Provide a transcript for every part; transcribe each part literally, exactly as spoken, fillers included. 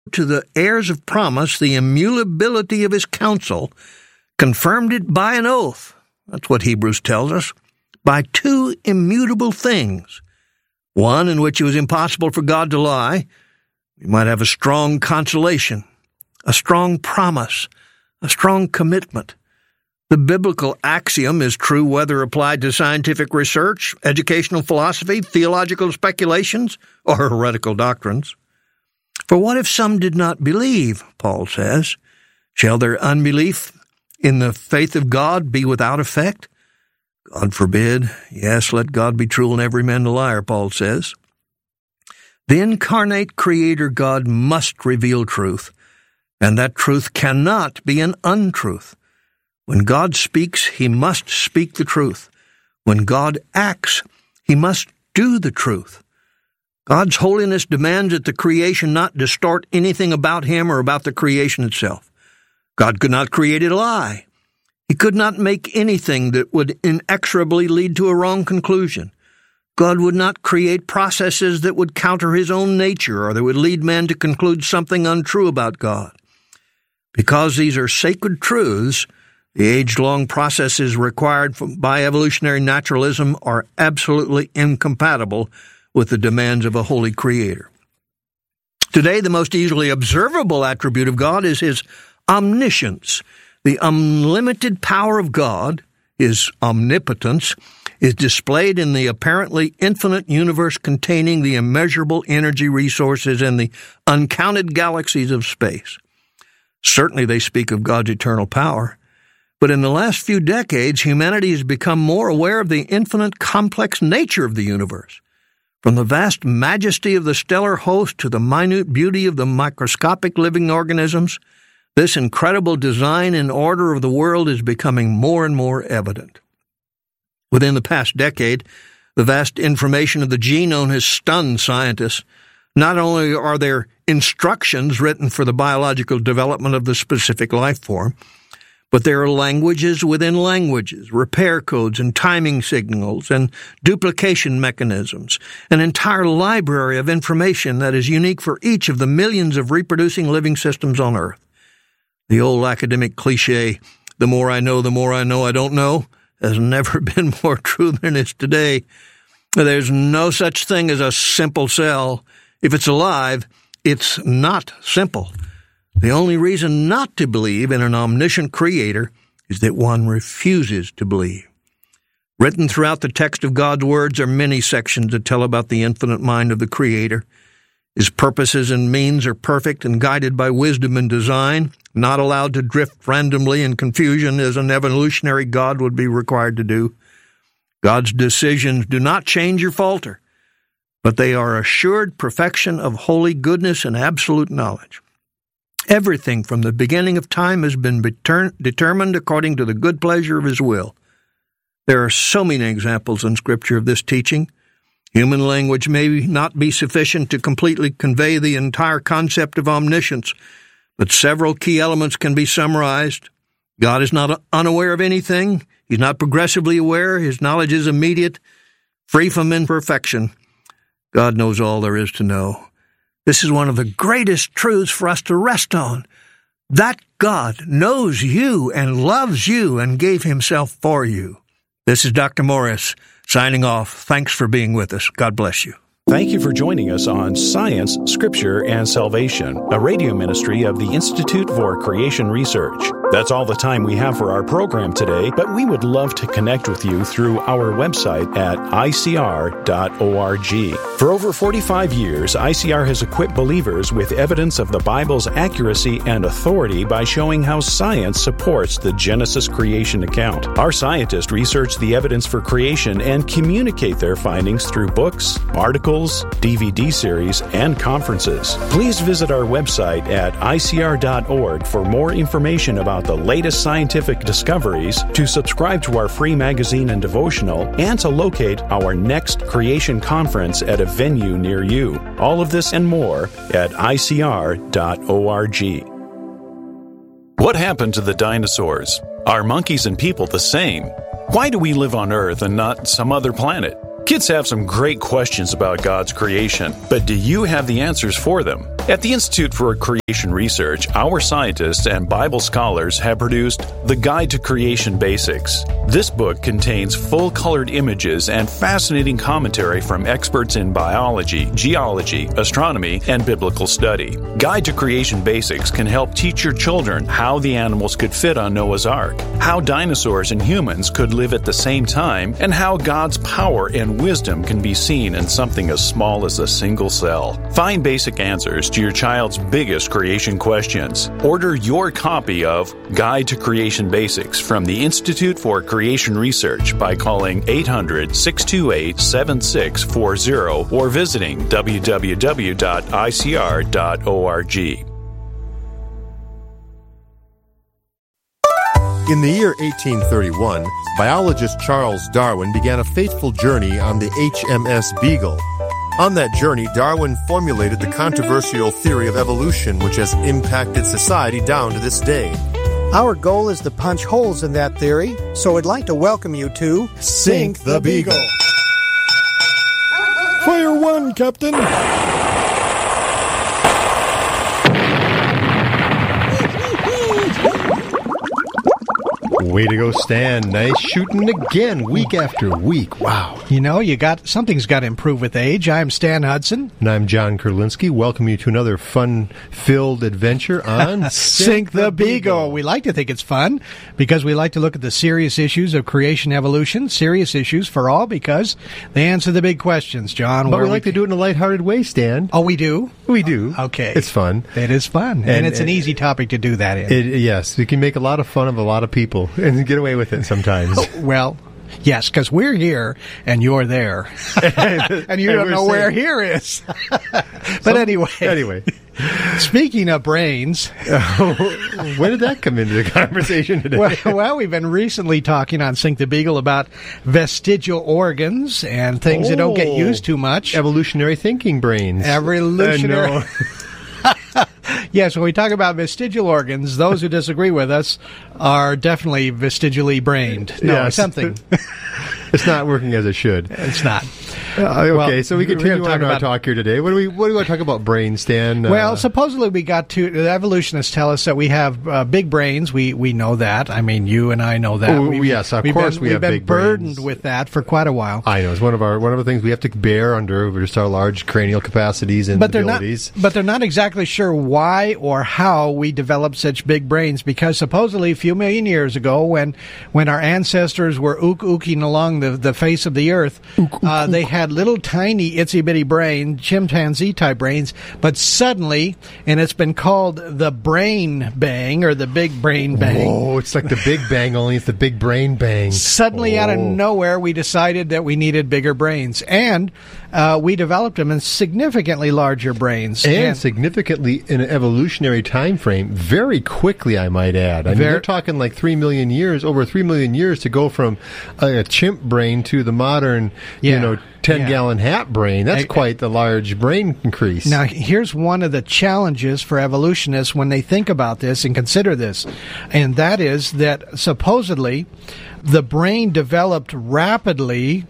to the heirs of promise the immutability of his counsel, confirmed it by an oath. That's what Hebrews tells us. By two immutable things. One in which it was impossible for God to lie. We might have a strong consolation, a strong promise, a strong commitment. The biblical axiom is true whether applied to scientific research, educational philosophy, theological speculations, or heretical doctrines. For what if some did not believe, Paul says? Shall their unbelief in the faith of God be without effect? God forbid. Yes, let God be true and every man a liar, Paul says. The incarnate Creator God must reveal truth, and that truth cannot be an untruth. When God speaks, he must speak the truth. When God acts, he must do the truth. God's holiness demands that the creation not distort anything about him or about the creation itself. God could not create a lie. He could not make anything that would inexorably lead to a wrong conclusion. God would not create processes that would counter his own nature or that would lead man to conclude something untrue about God. Because these are sacred truths, the age-long processes required by evolutionary naturalism are absolutely incompatible with the demands of a holy Creator. Today, the most easily observable attribute of God is his omniscience. The unlimited power of God, his omnipotence, is displayed in the apparently infinite universe containing the immeasurable energy resources and the uncounted galaxies of space. Certainly they speak of God's eternal power, but in the last few decades, humanity has become more aware of the infinite complex nature of the universe. From the vast majesty of the stellar host to the minute beauty of the microscopic living organisms, this incredible design and order of the world is becoming more and more evident. Within the past decade, the vast information of the genome has stunned scientists. Not only are there instructions written for the biological development of the specific life form, but there are languages within languages, repair codes and timing signals and duplication mechanisms, an entire library of information that is unique for each of the millions of reproducing living systems on Earth. The old academic cliche, the more I know, the more I know I don't know, has never been more true than it is today. There's no such thing as a simple cell. If it's alive, it's not simple. The only reason not to believe in an omniscient Creator is that one refuses to believe. Written throughout the text of God's words are many sections that tell about the infinite mind of the Creator. His purposes and means are perfect and guided by wisdom and design, not allowed to drift randomly in confusion as an evolutionary God would be required to do. God's decisions do not change or falter, but they are assured perfection of holy goodness and absolute knowledge. Everything from the beginning of time has been beter- determined according to the good pleasure of his will. There are so many examples in Scripture of this teaching. Human language may not be sufficient to completely convey the entire concept of omniscience, but several key elements can be summarized. God is not unaware of anything. He's not progressively aware. His knowledge is immediate, free from imperfection. God knows all there is to know. This is one of the greatest truths for us to rest on. That God knows you and loves you and gave himself for you. This is Doctor Morris signing off. Thanks for being with us. God bless you. Thank you for joining us on Science, Scripture, and Salvation, a radio ministry of the Institute for Creation Research. That's all the time we have for our program today, but we would love to connect with you through our website at I C R dot org. For over forty-five years, I C R has equipped believers with evidence of the Bible's accuracy and authority by showing how science supports the Genesis creation account. Our scientists research the evidence for creation and communicate their findings through books, articles, D V D series, and conferences. Please visit our website at I C R dot org for more information about the latest scientific discoveries, to subscribe to our free magazine and devotional, and to locate our next creation conference at a venue near you. All of this and more at I C R dot org. What happened to the dinosaurs? Are monkeys and people the same? Why do we live on Earth and not some other planet? Kids have some great questions about God's creation, but do you have the answers for them? At the Institute for Creation Research, our scientists and Bible scholars have produced The Guide to Creation Basics. This book contains full-colored images and fascinating commentary from experts in biology, geology, astronomy, and biblical study. Guide to Creation Basics can help teach your children how the animals could fit on Noah's Ark, how dinosaurs and humans could live at the same time, and how God's power and wisdom can be seen in something as small as a single cell. Find basic answers to your child's biggest creation questions. Order your copy of Guide to Creation Basics from the Institute for Creation Research by calling eight hundred, six two eight, seven six four zero or visiting w w w dot i c r dot org. In the year eighteen thirty-one, biologist Charles Darwin began a fateful journey on the H M S Beagle. On that journey, Darwin formulated the controversial theory of evolution, which has impacted society down to this day. Our goal is to punch holes in that theory, so I'd like to welcome you to Sink the Beagle. Fire one, Captain! Way to go, Stan. Nice shooting again, week after week. Wow. You know, you got something's got to improve with age. I'm Stan Hudson. And I'm John Kurlinski. Welcome you to another fun-filled adventure on Sink the Beagle. We like to think it's fun because we like to look at the serious issues of creation evolution. Serious issues for all because they answer the big questions, John. But we like we... to do it in a lighthearted way, Stan. Oh, we do? We do. Okay. It's fun. It is fun. And, and it's an and, easy topic to do that in. It, yes. We can make a lot of fun of a lot of people and get away with it sometimes. Well, yes, because we're here and you're there. And you and don't know saying, where here is. But Some, anyway. Anyway. Speaking of brains. When did that come into the conversation today? Well, well, we've been recently talking on Sink the Beagle about vestigial organs and things oh, that don't get used too much. Evolutionary thinking brains. Evolutionary. Uh, no. Yes, when we talk about vestigial organs, those who disagree with us are definitely vestigially brained. No, yes. something. It's not working as it should. It's not. Uh, okay, well, so we continue on our talk here today. What do we What do we want to talk about brains, Stan? Well, uh, supposedly we got to the evolutionists tell us that we have uh, big brains. We we know that. I mean, you and I know that. Oh, we've, yes, of course been, we have big brains. We've been burdened with that for quite a while. I know it's one of our one of the things we have to bear under just our large cranial capacities and but abilities. They're not, but they're not exactly sure why or how we developed such big brains, because supposedly a few million years ago, when when our ancestors were ook ooking along the the face of the earth, ook, ook, uh, they had little tiny itsy bitty brain, chimpanzee type brains, but suddenly, and it's been called the brain bang or the big brain bang. Oh, it's like the Big Bang, only it's the big brain bang. Suddenly, oh. out of nowhere, we decided that we needed bigger brains, and uh, we developed them in significantly larger brains, and, and significantly in an evolutionary time frame, very quickly, I might add. I mean, they're talking like three million years, over three million years to go from a, a chimp brain to the modern, yeah. you know, ten-gallon yeah. hat brain. That's I, quite the large brain increase. Now, here's one of the challenges for evolutionists when they think about this and consider this, and that is that supposedly the brain developed rapidly,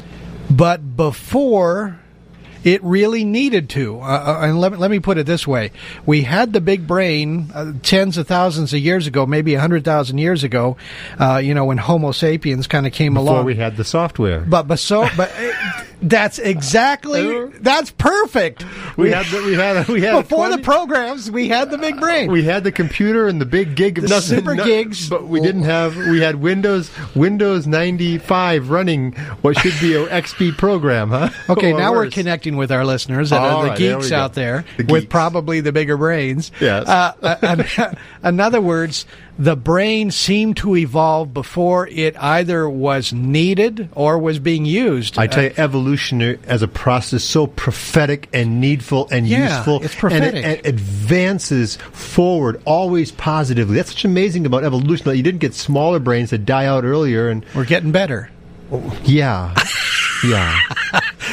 but before it really needed to. Uh, and let, let me put it this way. We had the big brain uh, tens of thousands of years ago, maybe one hundred thousand years ago, uh, you know, when Homo sapiens kind of came Before along. Before we had the software. But, but so, but uh, that's exactly, that's perfect. We, we had the, we had, we had Before the programs, we had the big brain. We had the computer and the big gig. The nothing, super no, gigs. But we didn't have, we had Windows, Windows ninety-five running what should be an X P program, huh? Okay, now worse. We're connecting with our listeners. That are the right, geeks there out there the with geeks. Probably the bigger brains. Yes. Uh, uh, in other words, the brain seemed to evolve before it either was needed or was being used. I tell you, evolution as a process so prophetic and needful and yeah, useful. It's prophetic. And it, it advances forward always positively. That's what's amazing about evolution. That you didn't get smaller brains that die out earlier. And we're getting better. Yeah. Yeah.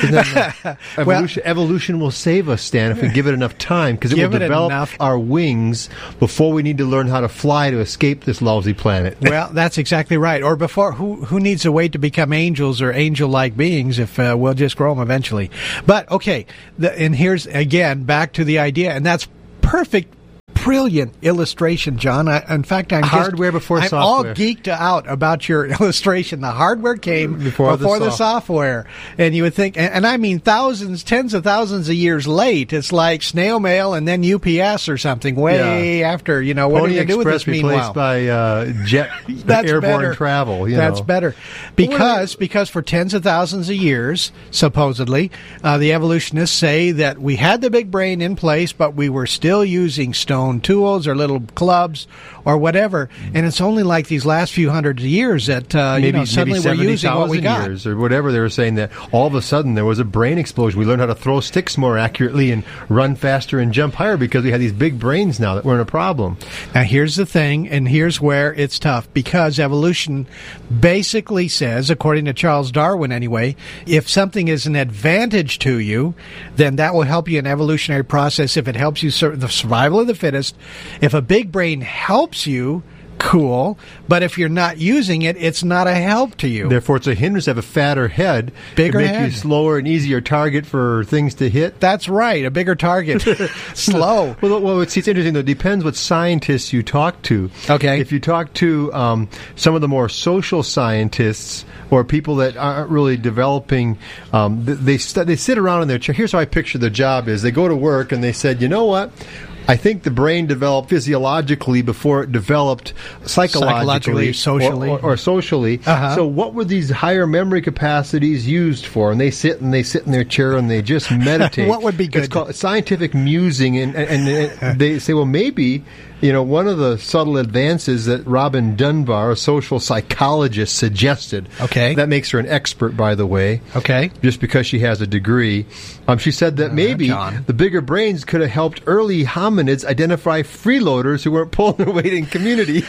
That, evolution, well, evolution will save us, Stan, if we give it enough time, because it will develop enough. our wings before we need to learn how to fly to escape this lousy planet. Well, that's exactly right. Or before, who who needs to wait to become angels or angel-like beings if uh, we'll just grow them eventually? But, okay, the, and here's, again, back to the idea, and that's perfect. Brilliant illustration, John. I, in fact, I'm hardware just, before I'm software. all geeked out about your illustration. The hardware came before, before the, the software, and you would think, and, and I mean thousands, tens of thousands of years late. It's like snail mail and then U P S or something way yeah. after. You know, what Pony are you do with this? Replaced meanwhile, by uh, jet That's airborne better. travel. You That's know. better because because for tens of thousands of years, supposedly, uh, the evolutionists say that we had the big brain in place, but we were still using stone tools or little clubs or whatever, and it's only like these last few hundred years that uh, maybe, you know, suddenly maybe we're using what we got. Years or whatever. They were saying that all of a sudden there was a brain explosion. We learned how to throw sticks more accurately and run faster and jump higher because we had these big brains now that weren't a problem. Now here's the thing, and here's where it's tough, because evolution basically says, according to Charles Darwin anyway, if something is an advantage to you, then that will help you in evolutionary process if it helps you sur- the survival of the fittest. If a big brain helps you, cool, but if you're not using it, it's not a help to you. Therefore, it's a hindrance to have a fatter head, bigger to make head. you slower and easier target for things to hit. That's right, a bigger target. Slow. Well, well it's, it's interesting, though. It depends what scientists you talk to. Okay. If you talk to um, some of the more social scientists or people that aren't really developing, um, they, st- they sit around in their chair. Here's how I picture their job is. They go to work and they said, you know what? I think the brain developed physiologically before it developed psychologically, psychologically socially. Or, or, or socially. Uh-huh. So what were these higher memory capacities used for? And they sit and they sit in their chair and they just meditate. What would be good? It's called scientific musing, and, and, and they say, well, maybe, you know, one of the subtle advances that Robin Dunbar, a social psychologist, suggested. Okay. That makes her an expert, by the way. Okay. Just because she has a degree. Um, she said that uh, maybe John. the bigger brains could have helped early hominids identify freeloaders who weren't pulling their weight in community.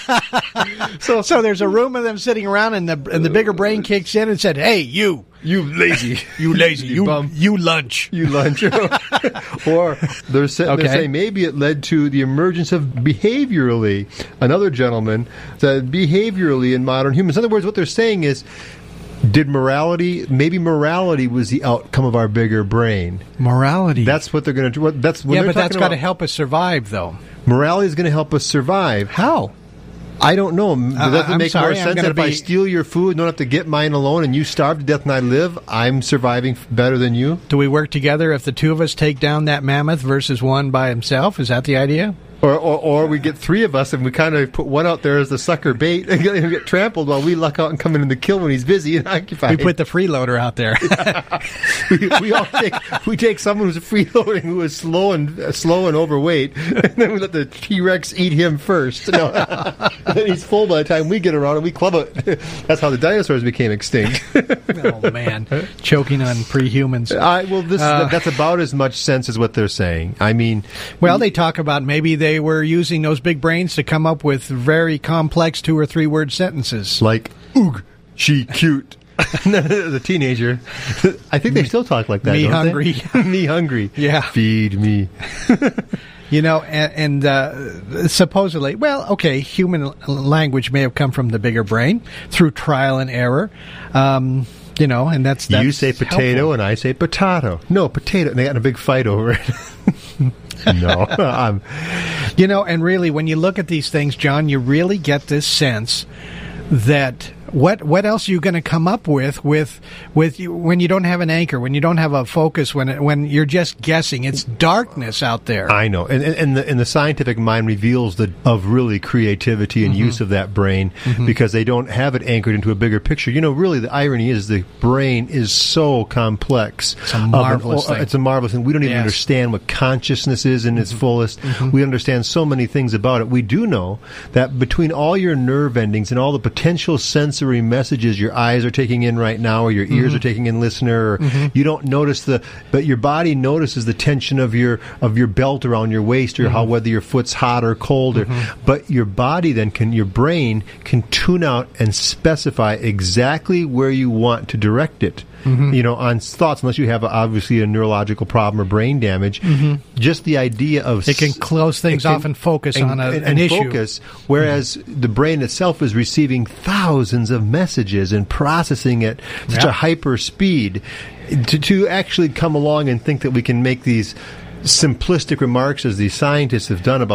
so, so there's a room of them sitting around, and the and the bigger brain kicks in and said, "Hey, you." You lazy. You lazy. you, you bum. You lunch. You lunch. Or they're, sa- okay. they're saying maybe it led to the emergence of behaviorally. Another gentleman said behaviorally in modern humans. In other words, what they're saying is, did morality, maybe morality was the outcome of our bigger brain. Morality. That's what they're going to do. That's Yeah, but that's got to help us survive, though. Morality is going to help us survive. How? I don't know. Does Uh, that I'm make sorry, more I'm sense that if be... I steal your food and don't have to get mine alone and you starve to death and I live, I'm surviving f- better than you? Do we work together if the two of us take down that mammoth versus one by himself? Is that the idea? Or, or or we get three of us and we kind of put one out there as the sucker bait and get, get trampled while we luck out and come in and kill when he's busy and occupied. We put the freeloader out there. we, we all take we take someone who's freeloading who is slow and uh, slow and overweight, and then we let the T-Rex eat him first. No. And then he's full by the time we get around and we club it. That's how the dinosaurs became extinct. Oh man, choking on pre-humans. I, well, this Uh, that's about as much sense as what they're saying. I mean, well, they talk about maybe they were using those big brains to come up with very complex two or three word sentences. Like, oog, she cute. The teenager. I think they still talk like that. Me don't hungry. They? Me hungry. Yeah. Feed me. You know, and, and uh, supposedly, well, okay, human language may have come from the bigger brain through trial and error. Um, you know, and that's, that's you say potato helpful. and I say potato. No, potato. And they got in a big fight over it. No. I'm, you know, and really, when you look at these things, John, you really get this sense that what what else are you going to come up with with with you when you don't have an anchor, when you don't have a focus, when it, when you're just guessing? It's darkness out there. I know, and and, and, the, and the scientific mind reveals the of really creativity and mm-hmm. use of that brain mm-hmm. because they don't have it anchored into a bigger picture. You know, really, the irony is the brain is so complex. It's a marvelous an, thing. It's a marvelous thing. We don't even yes. understand what consciousness is in mm-hmm. its fullest. Mm-hmm. We understand so many things about it. We do know that between all your nerve endings and all the potential sensory messages your eyes are taking in right now, or your ears mm-hmm. are taking in, listener, or mm-hmm. you don't notice the, but your body notices the tension of your of your belt around your waist, or mm-hmm. how whether your foot's hot or cold. Mm-hmm. Or, but your body then can, your brain can tune out and specify exactly where you want to direct it. mm-hmm. you know, on thoughts, unless you have a, obviously a neurological problem or brain damage. Mm-hmm. Just the idea of it can close things can, off and focus and, on a, and, an and issue. Focus, whereas mm-hmm. the brain itself is receiving thousands of messages and processing at such yeah. a hyper speed. To, to actually come along and think that we can make these simplistic remarks, as these scientists have done about